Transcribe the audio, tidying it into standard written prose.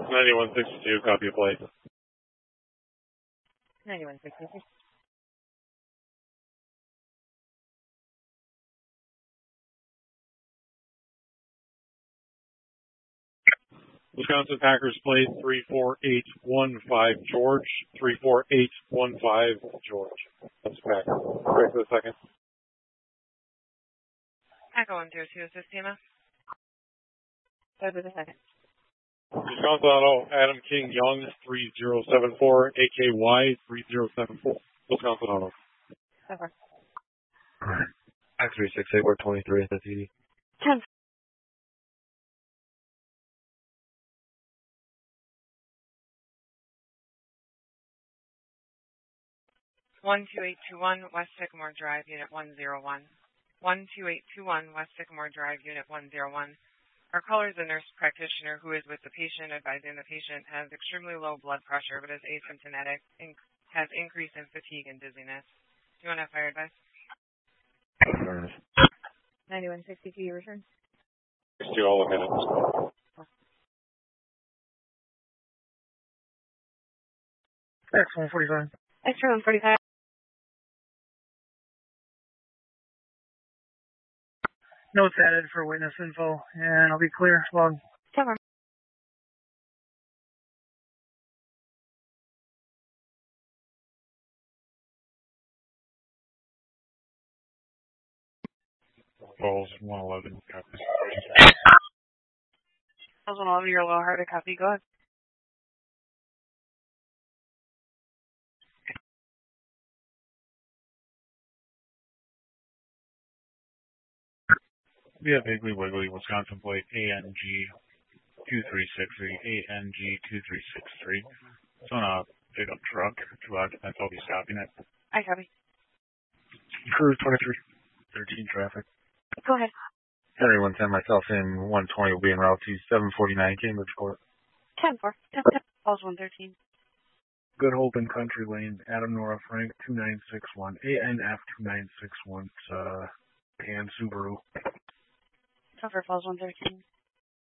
9162, copy of plate. 9162. Wisconsin Packers plate 34815 George. 34815 George. That's Packer. Great for the second. Echo 102, is this TMS? Go to the second. Wisconsin Auto, Adam King Young, 3074, AKY 3074. Wisconsin Auto. So far. X368, we're 23 at the TD. 10. One 2821 West Sycamore Drive, Unit 101. 12821 West Sycamore Drive, Unit 101. Our caller is a nurse practitioner who is with the patient, advising the patient has extremely low blood pressure but is asymptomatic and has increase in fatigue and dizziness. Do you want to have fire advice? 9162, you return? Let's do all the minutes. X145. X145. Notes added for witness info, and I'll be clear. Log. Cover. Falls 111, copy. Falls 111, you're a little hard to copy. Go ahead. We have Higgly Wiggly, Wisconsin plate ANG 2363, ANG 2363. It's on a pickup truck, 2 occupants. I'll be stopping it. I copy. Cruise 2313 traffic. Go ahead. Henry 110, myself in 120 will be en route to 749 Cambridge Court. 10-4. Falls 113. Good Hope and Country Lane, Adam Nora Frank 2961, ANF 2961, Pan Subaru. Cover Falls 113.